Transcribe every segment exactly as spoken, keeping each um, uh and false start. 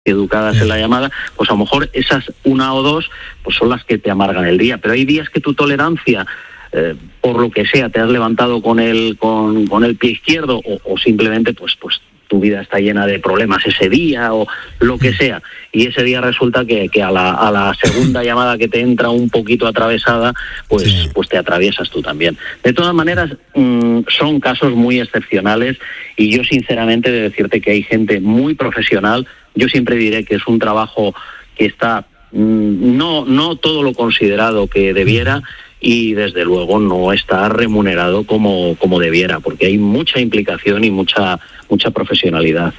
educadas en la llamada, pues a lo mejor esas una o dos pues son las que te amargan el día, pero hay días que tu tolerancia, eh, por lo que sea, te has levantado con el con, con el pie izquierdo o, o simplemente pues pues tu vida está llena de problemas ese día o lo que sea, y ese día resulta que, que a, la, a la segunda llamada que te entra un poquito atravesada, pues, sí. pues te atraviesas tú también. De todas maneras, mmm, son casos muy excepcionales y yo sinceramente he de decirte que hay gente muy profesional. Yo siempre diré que es un trabajo que está mmm, no, no todo lo considerado que debiera, y desde luego no está remunerado como, como debiera, porque hay mucha implicación y mucha, mucha profesionalidad.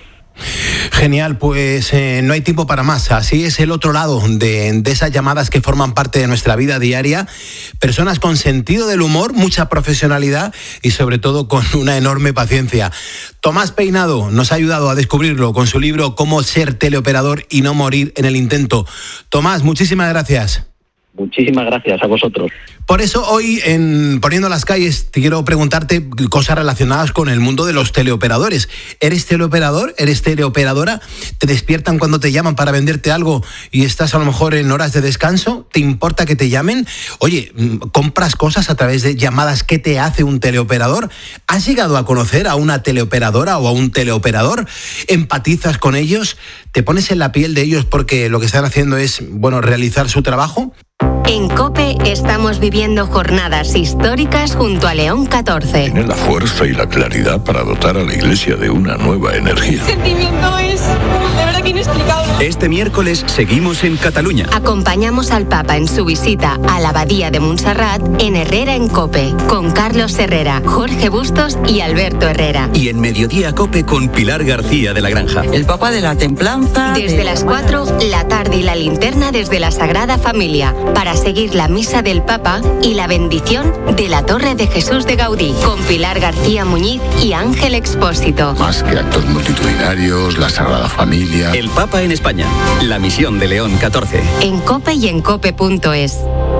Genial, pues eh, no hay tiempo para más. Así es el otro lado de, de esas llamadas que forman parte de nuestra vida diaria. Personas con sentido del humor, mucha profesionalidad y sobre todo con una enorme paciencia. Tomás Peinado nos ha ayudado a descubrirlo con su libro Cómo ser teleoperador y no morir en el intento. Tomás, muchísimas gracias. Muchísimas gracias a vosotros. Por eso hoy, en Poniendo las Calles, te quiero preguntarte cosas relacionadas con el mundo de los teleoperadores. ¿Eres teleoperador? ¿Eres teleoperadora? ¿Te despiertan cuando te llaman para venderte algo y estás a lo mejor en horas de descanso? ¿Te importa que te llamen? Oye, ¿compras cosas a través de llamadas que te hace un teleoperador? ¿Has llegado a conocer a una teleoperadora o a un teleoperador? ¿Empatizas con ellos? ¿Te pones en la piel de ellos porque lo que están haciendo es, bueno, realizar su trabajo? En COPE estamos viviendo jornadas históricas junto a León catorce. Tiene la fuerza y la claridad para dotar a la Iglesia de una nueva energía. El sentimiento es de verdad que inexplicable. Este miércoles seguimos en Cataluña. Acompañamos al Papa en su visita a la Abadía de Montserrat en Herrera en COPE, con Carlos Herrera, Jorge Bustos y Alberto Herrera. Y en Mediodía COPE con Pilar García de la Granja. El Papa de la Templanza. Desde de... las cuatro, la tarde y la linterna desde la Sagrada Familia, para seguir la misa del Papa y la bendición de la Torre de Jesús de Gaudí, con Pilar García Muñiz y Ángel Expósito. Más que actos multitudinarios, la Sagrada Familia. El Papa en España, la misión de León catorce. En COPE y en cope punto es.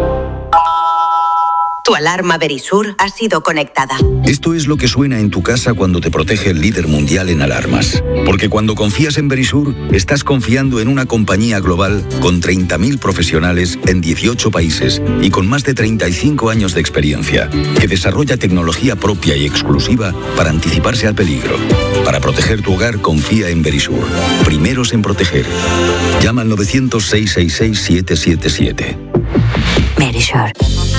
Tu alarma Verisur ha sido conectada. Esto es lo que suena en tu casa cuando te protege el líder mundial en alarmas. Porque cuando confías en Verisur, estás confiando en una compañía global con treinta mil profesionales en dieciocho países y con más de treinta y cinco años de experiencia, que desarrolla tecnología propia y exclusiva para anticiparse al peligro. Para proteger tu hogar, confía en Verisur. Primeros en proteger. Llama al novecientos, seiscientos sesenta y seis, siete siete siete. Verisur.